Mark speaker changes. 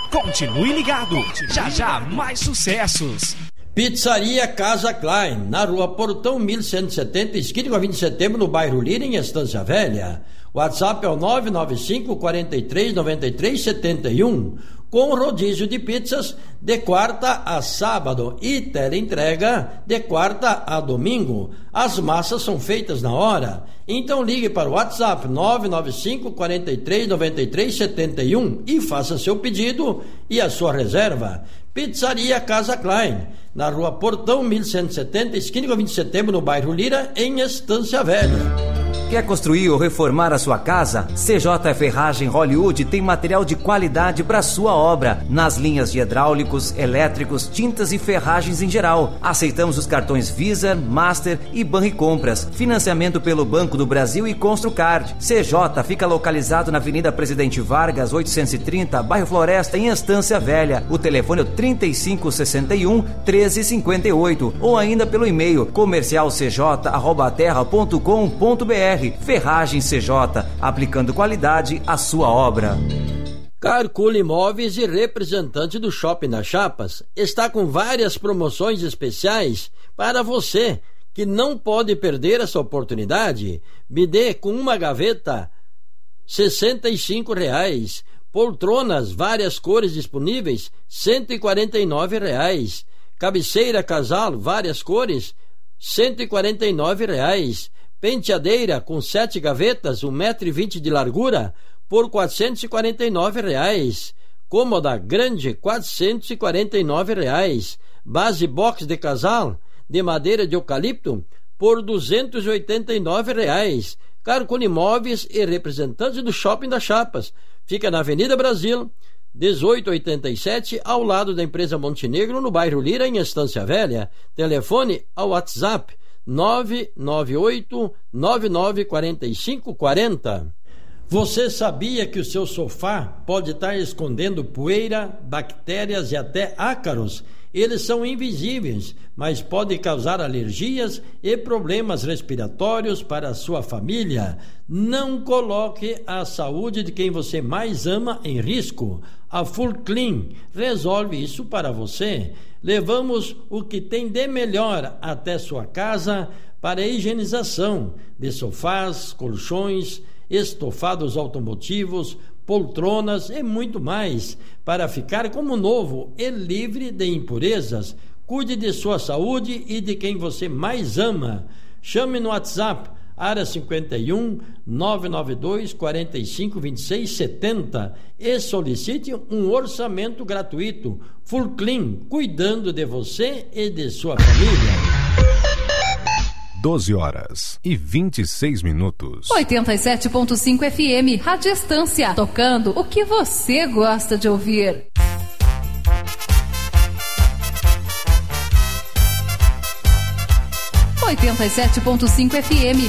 Speaker 1: Continue ligado, já mais sucessos.
Speaker 2: Pizzaria Casa Klein, na Rua Portão 1170, esquina com a 20 de setembro, no bairro Lira, em Estância Velha. WhatsApp é o 995 43 93 71, com rodízio de pizzas de quarta a sábado e teleentrega de quarta a domingo. As massas são feitas na hora. Então ligue para o WhatsApp 995 43 93 71 e faça seu pedido e a sua reserva. Pizzaria Casa Klein, na Rua Portão 1170, esquina com 20 de setembro, no bairro Lira, em Estância Velha.
Speaker 3: Quer construir ou reformar a sua casa? CJ Ferragem Hollywood tem material de qualidade para sua obra, nas linhas de hidráulicos, elétricos, tintas e ferragens em geral. Aceitamos os cartões Visa, Master e Banricompras. Financiamento pelo Banco do Brasil e Construcard. CJ fica localizado na Avenida Presidente Vargas, 830, bairro Floresta, em Estância Velha. O telefone é 3561-1358 ou ainda pelo e-mail comercialcj@terra.com.br. Ferragem CJ, aplicando qualidade à sua obra.
Speaker 2: Carcula Imóveis e representante do Shopping das Chapas está com várias promoções especiais para você que não pode perder essa oportunidade. Bidê com uma gaveta, R$ 65,00. Poltronas, várias cores disponíveis, R$ 149,00. Cabeceira casal, várias cores, R$ 149,00. Penteadeira com 7 gavetas, 1,20 m de largura, por R$ 449,00. Cômoda grande, R$ 449,00. Base box de casal, de madeira de eucalipto, por R$ 289,00. Carcula Imóveis e representante do Shopping das Chapas. Fica na Avenida Brasil, 1887, ao lado da empresa Montenegro, no bairro Lira, em Estância Velha. Telefone ao WhatsApp 998-994540. Você sabia que o seu sofá pode estar escondendo poeira, bactérias e até ácaros? Eles são invisíveis, mas podem causar alergias e problemas respiratórios para a sua família. Não coloque a saúde de quem você mais ama em risco. A Full Clean resolve isso para você. Levamos o que tem de melhor até sua casa para a higienização de sofás, colchões, estofados automotivos, poltronas e muito mais, para ficar como novo e livre de impurezas. Cuide de sua saúde e de quem você mais ama. Chame no WhatsApp, área 51 992 45 26 70 e solicite um orçamento gratuito. Full Clean, cuidando de você e de sua família.
Speaker 4: 12h26.
Speaker 5: 87.5 FM, Rádio Estância, tocando o que você gosta de ouvir. 87.5 FM,